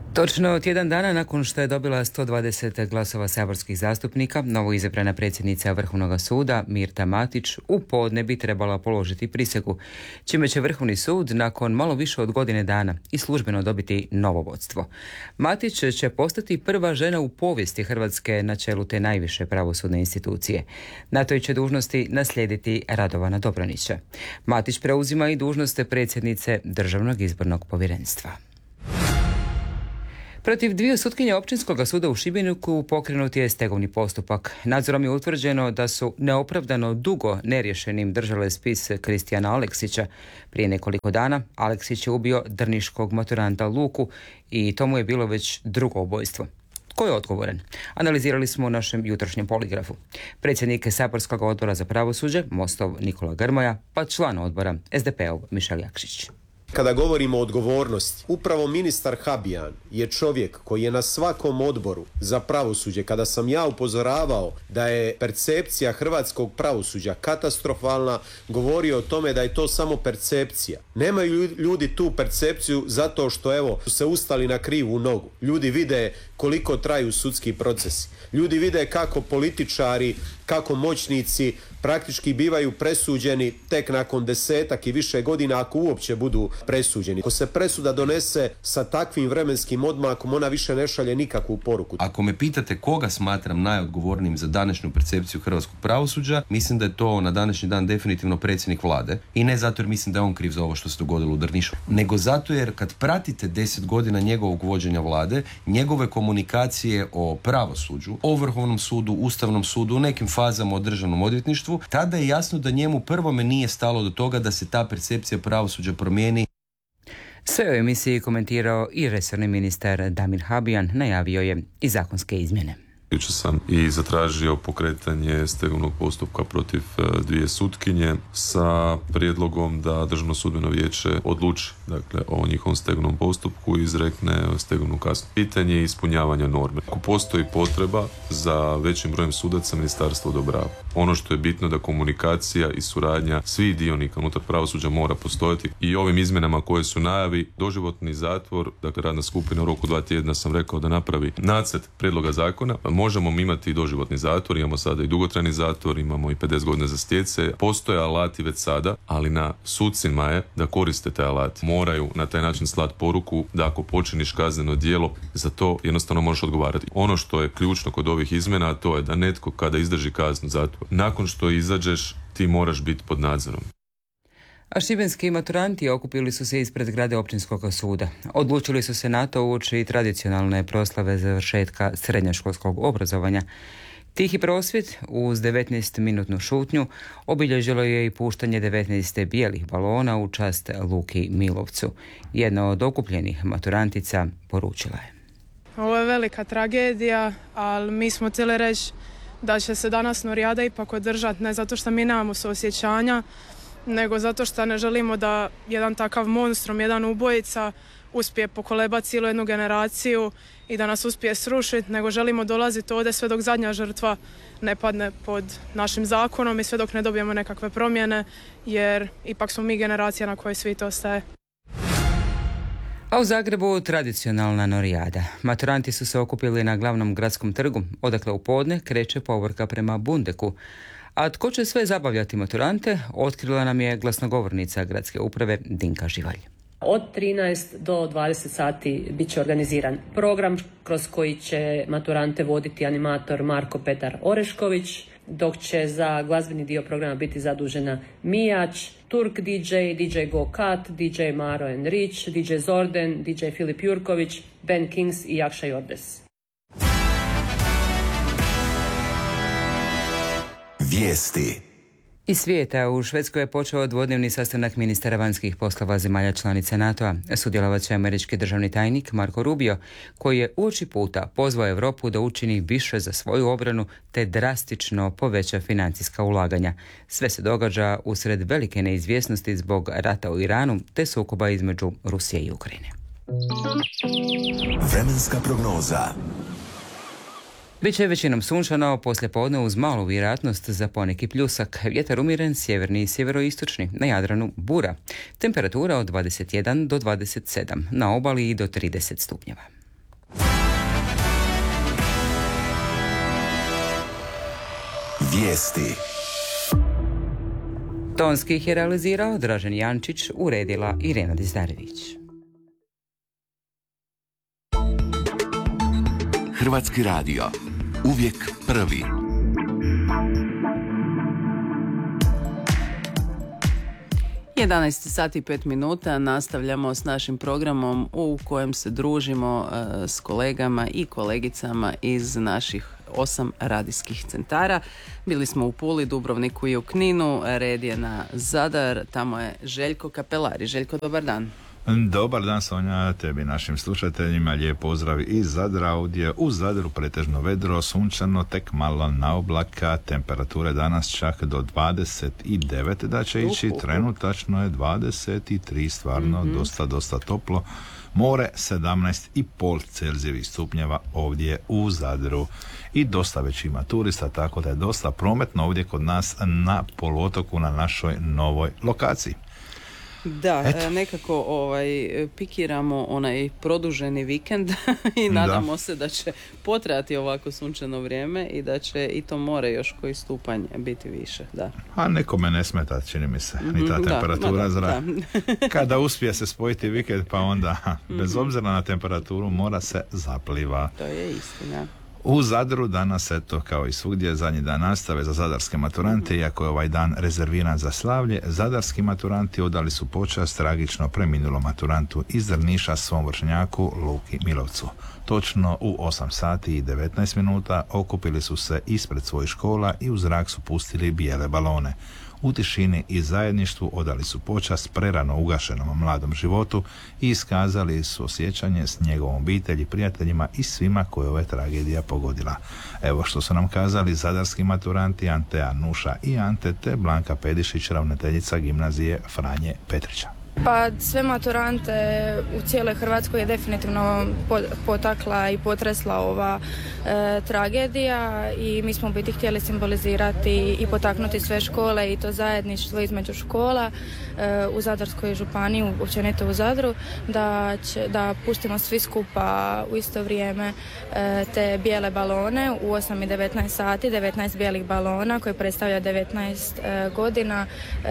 Točno tjedan dana nakon što je dobila 120 glasova saborskih zastupnika, novoizabrana predsjednica Vrhovnog suda Mirta Matić u podne bi trebala položiti prisegu, čime će Vrhovni sud nakon malo više od godine dana i službeno dobiti novo vodstvo. Matić će postati prva žena u povijesti Hrvatske na čelu te najviše pravosudne institucije. Na toj će dužnosti naslijediti Radovana Dobronića. Matić preuzima i dužnost predsjednice Državnog izbornog povjerenstva. Protiv dvije sutkinje Općinskog suda u Šibeniku pokrenut je stegovni postupak. Nadzorom je utvrđeno da su neopravdano dugo neriješenim držale spis Kristijana Aleksića. Prije nekoliko dana Aleksić je ubio drniškog maturanta Luku i to mu je bilo već drugo ubojstvo. Tko je odgovoran? Analizirali smo u našem jutrošnjem poligrafu. Predsjednik Saborskog odbora za pravosuđe, Mostov Nikola Grmoja, pa član odbora SDP-ov Mišel Jakšić. Kada govorimo o odgovornosti, upravo ministar Habijan je čovjek koji je na svakom odboru za pravosuđe, kada sam ja upozoravao da je percepcija hrvatskog pravosuđa katastrofalna, govorio o tome da je to samo percepcija. Nemaju ljudi tu percepciju zato što su se ustali na krivu nogu. Ljudi vide koliko traju sudski procesi. Ljudi vide kako političari, kako moćnici praktički bivaju presuđeni tek nakon 10 i više godina, ako uopće budu presuđeni. Ako se presuda donese sa takvim vremenskim odmakom, ona više ne šalje nikakvu poruku. Ako me pitate koga smatram najodgovornijim za današnju percepciju hrvatskog pravosuđa, mislim da je to na današnji dan definitivno predsjednik vlade. I ne zato jer mislim da je on kriv za ovo što se dogodilo u Drnišu, nego zato jer kad pratite 10 godina njegovog vođenja vlade, njegove komunikacije o pravosuđu, o Vrhovnom sudu, Ustavnom sudu, u nekim fazama o Državnom odvjetništvu, tada je jasno da njemu prvome nije stalo do toga da se ta percepcija pravosuđa promijeni. Sve u emisiji komentirao i resorni ministar Damir Habijan, najavio je i zakonske izmjene. Jučer sam i zatražio pokretanje stegovnog postupka protiv dvije sutkinje sa prijedlogom da Državno sudbeno vijeće odluči o njihovom stegovnom postupku i izrekne stegovnu kaznu. Pitanje je ispunjavanja norme. Ako postoji potreba za većim brojem sudaca, ministarstvo odobrava. Ono što je bitno da komunikacija i suradnja svih dionika unutar pravosuđa mora postojati i ovim izmjenama koje su najavi, doživotni zatvor, radna skupina u roku 2 tjedna sam rekao da napravi nacrt prijedloga zakona. Možemo imati i doživotni zatvor, imamo sada i dugotrajni zatvor, imamo i 50 godina za stjece. Postoje alati već sada, ali na sucima je da koriste te alati. Moraju na taj način slati poruku da ako počiniš kazneno djelo, za to jednostavno možeš odgovarati. Ono što je ključno kod ovih izmjena, to je da netko kada izdrži kaznu zatvor, nakon što izađeš, ti moraš biti pod nadzorom. A šibenski maturanti okupili su se ispred zgrade Općinskog suda. Odlučili su se na to uoči tradicionalne proslave završetka srednjoškolskog obrazovanja. Tihi prosvjed uz 19-minutnu šutnju obilježilo je i puštanje 19 bijelih balona u čast Luki Milovcu. Jedna od okupljenih maturantica poručila je: Ovo je velika tragedija, ali mi smo htjeli reći da će se danas Norijada ipak održati, ne zato što mi nemamo suosjećanja, nego zato što ne želimo da jedan takav monstrum, jedan ubojica uspije pokolebati cijelu jednu generaciju i da nas uspije srušiti, nego želimo dolaziti ovdje sve dok zadnja žrtva ne padne pod našim zakonom i sve dok ne dobijemo nekakve promjene, jer ipak smo mi generacija na kojoj svijet ostaje. A u Zagrebu tradicionalna Norijada. Maturanti su se okupili na glavnom gradskom trgu, odakle u podne kreće povorka prema Bundeku. A tko će sve zabavljati maturante, otkrila nam je glasnogovornica gradske uprave Dinka Živalj. Od 13 do 20 sati bit će organiziran program kroz koji će maturante voditi animator Marko Petar Orešković, dok će za glazbeni dio programa biti zadužena Mijač, Turk DJ, DJ Go Kat, DJ Maro and Rich, DJ Zorden, DJ Filip Jurković, Ben Kings i Jakša Jordes. Vijesti. Iz svijeta u Švedskoj je počeo dvodnevni sastanak ministara vanjskih poslova zemalja članica NATO-a. Sudjelovat će američki državni tajnik Marco Rubio, koji je uoči puta pozvao Europu da učini više za svoju obranu te drastično poveća financijska ulaganja. Sve se događa usred velike neizvjesnosti zbog rata u Iranu te sukoba između Rusije i Ukrajine. Vremenska prognoza. Biće većinom sunčano, poslijepodne uz malu vjerojatnost za poneki pljusak. Vjetar umjeren, sjeverni i sjeveroistočni, na Jadranu bura. Temperatura od 21 do 27, na obali i do 30 stupnjeva. Vijesti. Tonski ih je realizirao Dražen Jančić, uredila Irena Dizdarević. Hrvatski radio. Uvijek prvi. Jedanaest sati i 5 minuta, nastavljamo s našim programom u kojem se družimo s kolegama i kolegicama iz naših 8 radijskih centara. Bili smo u Puli, Dubrovniku i u Kninu, red je na Zadar, tamo je Željko Kapelari. Željko, dobar dan. Dobar dan, Sonja, tebi našim slušateljima, lijep pozdrav iz Zadra. Ovdje u Zadru pretežno vedro, sunčano, tek malo na oblaka, temperature danas čak do 29 da će ići, trenutačno je 23, stvarno dosta toplo. More 17,5 Celzijevih stupnjeva ovdje u Zadru i dosta već ima turista, tako da je dosta prometno ovdje kod nas na poluotoku na našoj novoj lokaciji. Da, nekako pikiramo onaj produženi vikend i nadamo se da će potrajati ovako sunčano vrijeme i da će i to more još koji stupanj biti više. Da. A nekome ne smeta, čini mi se, ni ta temperatura zraka. Kada uspije se spojiti vikend, pa onda, bez obzira na temperaturu, mora se zapliva. To je istina. U Zadru danas, eto, kao i svugdje, zadnji dan nastave za zadarske maturante, iako je ovaj dan rezerviran za slavlje, zadarski maturanti odali su počast tragično preminulom maturantu iz Drniša svom vršnjaku Luki Milovcu. Točno u 8 sati i 19 minuta okupili su se ispred svojih škola i u zrak su pustili bijele balone. U tišini i zajedništvu odali su počast prerano ugašenom mladom životu i iskazali su osjećanje s njegovom obitelji, prijateljima i svima koje ove tragedija pogodila. Evo što su nam kazali zadarski maturanti Antea Nuša i Ante te Blanka Pedišić, ravnateljica gimnazije Franje Petrića. Pa sve maturante u cijeloj Hrvatskoj je definitivno potakla i potresla ova tragedija i mi smo biti htjeli simbolizirati i potaknuti sve škole i to zajedništvo između škola u Zadarskoj županiji, općenito u Zadru, da pustimo svi skupa u isto vrijeme te bijele balone u 8 i 19 sati, 19 bijelih balona koji predstavlja 19 godina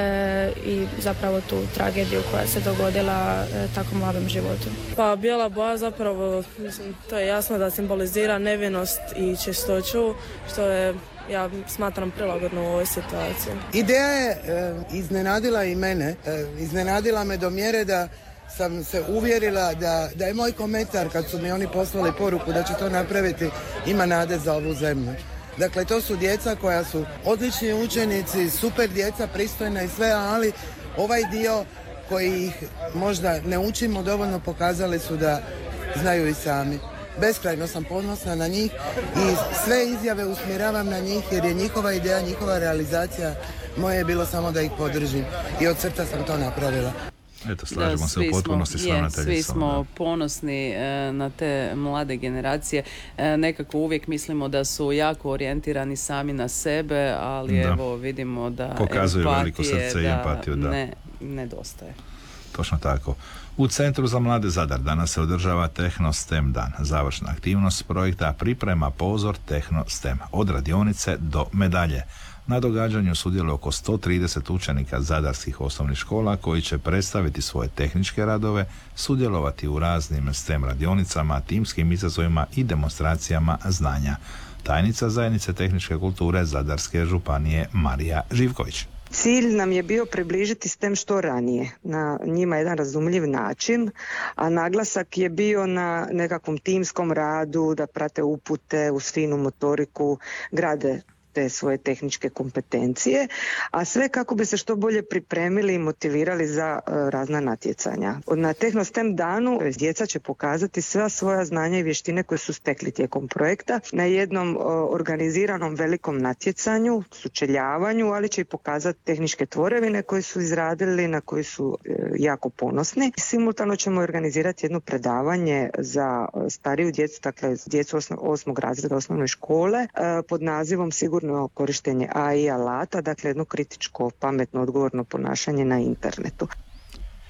i zapravo tu tragediju koja se dogodila tako mladom životu. Pa bijela boja zapravo, to je jasno da simbolizira nevinost i čistoću, što je, ja smatram, prilagodno u ovoj situaciji. Ideja je iznenadila i mene, iznenadila me do mjere da sam se uvjerila da je moj komentar kad su mi oni poslali poruku da će to napraviti ima nade za ovu zemlju. Dakle, to su djeca koja su odlični učenici, super djeca, pristojna i sve, ali ovaj dio koji ih možda ne učimo dovoljno pokazali su da znaju i sami. Beskrajno sam ponosna na njih i sve izjave usmjeravam na njih jer je njihova ideja, njihova realizacija, moje je bilo samo da ih podržim i od srca sam to napravila. Eto, slažemo se u potpunosti s ravnateljicom. Svi smo ponosni na te mlade generacije. Nekako uvijek mislimo da su jako orijentirani sami na sebe, ali evo vidimo da pokazuju veliko srce i empatiju, ne nedostaje. Točno tako. U Centru za mlade Zadar danas se održava Tehno STEM dan. Završna aktivnost projekta priprema pozor Tehno STEM od radionice do medalje. Na događanju sudjeluje oko 130 učenika zadarskih osnovnih škola koji će predstaviti svoje tehničke radove, sudjelovati u raznim STEM radionicama, timskim izazovima i demonstracijama znanja. Tajnica zajednice tehničke kulture Zadarske županije Marija Živković. Cilj nam je bio približiti STEM što ranije, na njima jedan razumljiv način, a naglasak je bio na nekakvom timskom radu, da prate upute uz finu motoriku, grade te svoje tehničke kompetencije, a sve kako bi se što bolje pripremili i motivirali za razna natjecanja. Na Tehno STEM danu djeca će pokazati sva svoja znanja i vještine koje su stekli tijekom projekta na jednom organiziranom velikom natjecanju, sučeljavanju, ali će i pokazati tehničke tvorevine koje su izradili, na koji su jako ponosni. Simultano ćemo organizirati jedno predavanje za stariju djecu, dakle djecu 8. razreda osnovne škole pod nazivom Sigurno korištenje AI alata, dakle jedno kritičko, pametno, odgovorno ponašanje na internetu.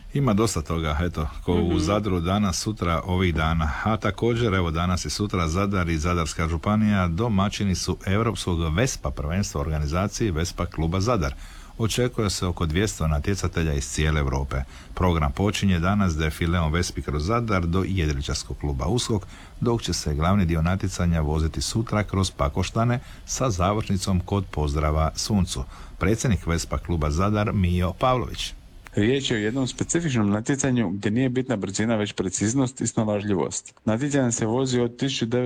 Ima dosta toga, eto, ko u Zadru danas, sutra, ovih dana. A također, evo danas i sutra Zadar i Zadarska županija domaćini su Europskog Vespa prvenstva organizaciji Vespa kluba Zadar. Očekuje se oko 200 natjecatelja iz cijele Europe. Program počinje danas defileom Vespi kroz Zadar do jedriličarskog kluba Uskok, dok će se glavni dio natjecanja voziti sutra kroz Pakoštane sa završnicom kod pozdrava Suncu. Predsjednik Vespa kluba Zadar Mijo Pavlović. Riječ je o jednom specifičnom natjecanju gdje nije bitna brzina, već preciznost i snalažljivost. Natjecanje se vozi od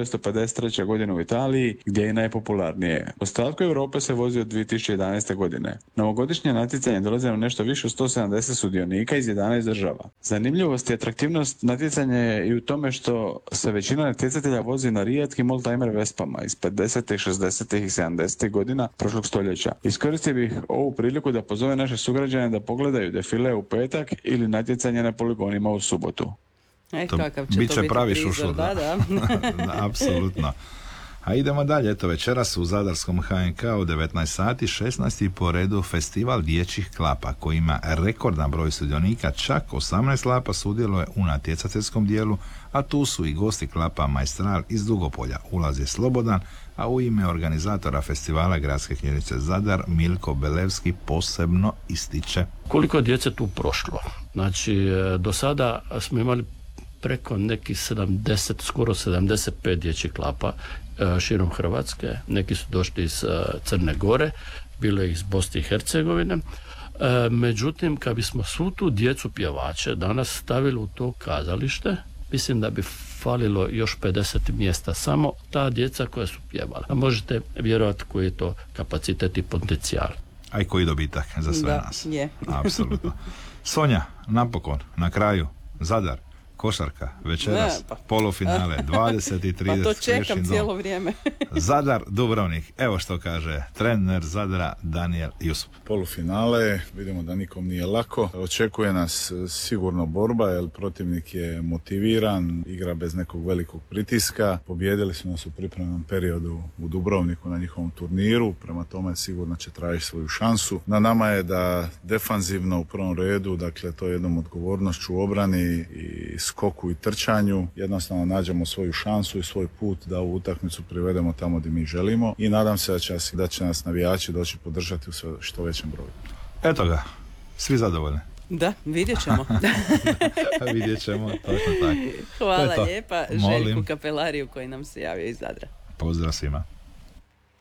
1953. godine u Italiji, gdje je najpopularnije. U ostatku Europe se vozi od 2011. godine. Novogodišnje natjecanje dolaze na nešto više od 170 sudionika iz 11 država. Zanimljivost i atraktivnost natjecanja je i u tome što se većina natjecatelja vozi na rijetkim oldtimer Vespama iz 50., 60. i 70. godina prošlog stoljeća. Iskoristio bih ovu priliku da pozove naše sugrađane da pogledaju defile u petak ili natjecanje na poligonima u subotu. Kakav će to biti pravi prizor, šušur, da. Da, apsolutno. A idemo dalje, eto večeras u Zadarskom HNK u 19 sati, 16. po redu festival dječjih klapa koji ima rekordan broj sudionika, čak 18 klapa sudjeluje u natjecateljskom dijelu, a tu su i gosti klapa Majstral iz Dugopolja. Ulaz je slobodan, a u ime organizatora festivala Gradske knjižnice Zadar Milko Belevski posebno ističe. Koliko je djece tu prošlo? Znači, do sada smo imali preko nekih 70, skoro 75 dječjih klapa širom Hrvatske. Neki su došli iz Crne Gore, bilo je iz Bosne i Hercegovine. Međutim, kad bismo svu tu djecu pjevače danas stavili u to kazalište, mislim da bi falilo još 50 mjesta, samo ta djeca koja su pjevala. A možete vjerovati koji je to kapacitet i potencijal. A i koji dobitak za sve nas. Je. Apsolutno. Sonja, napokon, na kraju, Zadar, košarka, večeras, polufinale, 20 i 30. Pa to čekam cijelo vrijeme. Zadar, Dubrovnik, evo što kaže trener Zadra Daniel Jusup. Polufinale, vidimo da nikom nije lako. Očekuje nas sigurno borba, jer protivnik je motiviran, igra bez nekog velikog pritiska. Pobijedili su nas u pripremnom periodu u Dubrovniku na njihovom turniru, prema tome sigurno će tražiti svoju šansu. Na nama je da defanzivno u prvom redu, dakle to je jednom odgovornošću u obrani i skoku i trčanju, jednostavno nađemo svoju šansu i svoj put da ovu utakmicu privedemo tamo gdje mi želimo i nadam se da će nas navijači doći podržati u što većem broju. Eto ga, svi zadovoljni. Da, vidjet ćemo. Vidjet ćemo, točno tako. Hvala lijepa Željku Kapelariju koji nam se javio iz Zadra. Pozdrav svima.